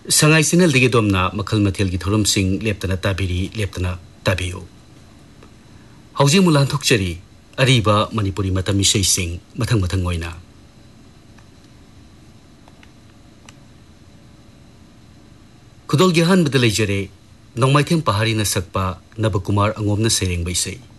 Sangai Sinal digi domna makal mathil gi thorum sing leptana tabiri leptana tabiyo. Hauji mulan thokchari ariba Manipuri matami sei sing mathang oina. Khudol gi han badalai jare Nongmaitheng pahari na sakpa Nabakumar angomna sereng baisei.